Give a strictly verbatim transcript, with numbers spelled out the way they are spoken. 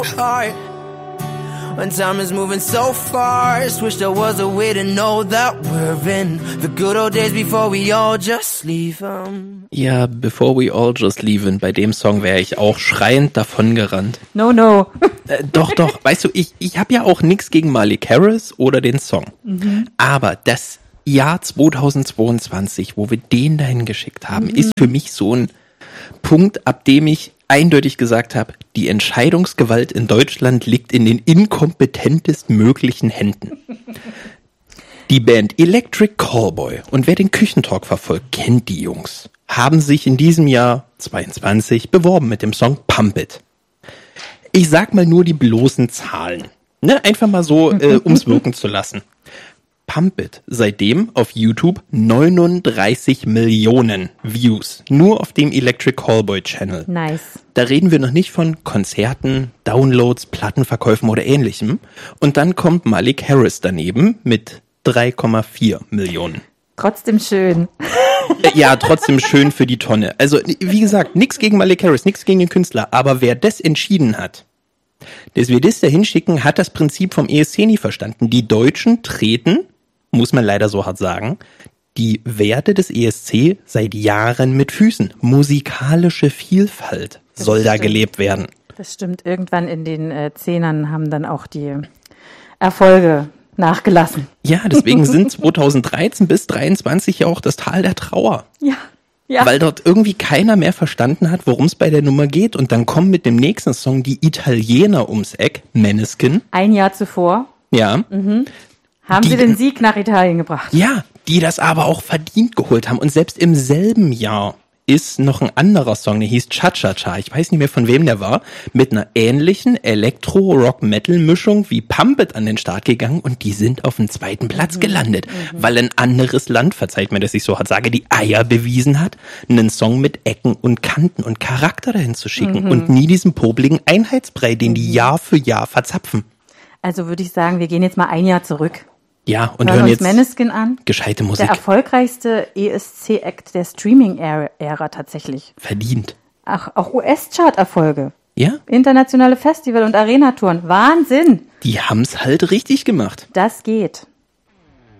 heart. When time is moving so fast, wish there was a way to know that we're in the good old days before we all just leave 'em. Ja, Before We All Just Leave, bei dem Song wäre ich auch schreiend davongerannt. No, no. äh, doch, doch, weißt du, ich, ich habe ja auch nichts gegen Malik Harris oder den Song. Mhm. Aber das Jahr zweitausendzweiundzwanzig, wo wir den dahin geschickt haben, mhm. ist für mich so ein Punkt, ab dem ich eindeutig gesagt habe, die Entscheidungsgewalt in Deutschland liegt in den inkompetentest möglichen Händen. Die Band Electric Callboy, und wer den Küchentalk verfolgt, kennt die Jungs, haben sich in diesem Jahr zweiundzwanzig beworben mit dem Song Pump It. Ich sag mal nur die bloßen Zahlen, ne? Einfach mal so, äh, ums wirken zu lassen. Pump It, seitdem auf YouTube neununddreißig Millionen Views, nur auf dem Electric Callboy Channel. Nice. Da reden wir noch nicht von Konzerten, Downloads, Plattenverkäufen oder ähnlichem. Und dann kommt Malik Harris daneben mit drei Komma vier Millionen. Trotzdem schön. Ja, trotzdem schön für die Tonne. Also, wie gesagt, nichts gegen Malik Harris, nichts gegen den Künstler, aber wer das entschieden hat, dass wir das da hinschicken, hat das Prinzip vom E S C nie verstanden. Die Deutschen treten, muss man leider so hart sagen, die Werte des E S C seit Jahren mit Füßen. Musikalische Vielfalt Das soll da stimmt. gelebt werden. Das stimmt. Irgendwann in den äh, Zehnern haben dann auch die Erfolge nachgelassen. Ja, deswegen sind zweitausenddreizehn bis dreiundzwanzig ja auch das Tal der Trauer. Ja. Ja. Weil dort irgendwie keiner mehr verstanden hat, worum es bei der Nummer geht. Und dann kommen mit dem nächsten Song die Italiener ums Eck, Måneskin. Ein Jahr zuvor Ja. mhm. haben Die- sie den Sieg nach Italien gebracht. Ja, die das aber auch verdient geholt haben. Und selbst im selben Jahr ist noch ein anderer Song, der hieß Cha-Cha-Cha, ich weiß nicht mehr von wem der war, mit einer ähnlichen Elektro-Rock-Metal-Mischung wie Pump It an den Start gegangen und die sind auf dem zweiten Platz Mhm. gelandet, mhm. weil ein anderes Land, verzeiht mir, dass ich so hart sage, die Eier bewiesen hat, einen Song mit Ecken und Kanten und Charakter dahin zu schicken Mhm. und nie diesen popligen Einheitsbrei, den die Jahr für Jahr verzapfen. Also würde ich sagen, wir gehen jetzt mal ein Jahr zurück. Ja, und Hören hören uns jetzt Måneskin an. gescheite Musik. Der erfolgreichste E S C-Act der Streaming-Ära tatsächlich. Verdient. Ach, auch U S-Chart-Erfolge. Ja? Internationale Festival- und Arenatouren. Wahnsinn! Die haben's halt richtig gemacht. Das geht.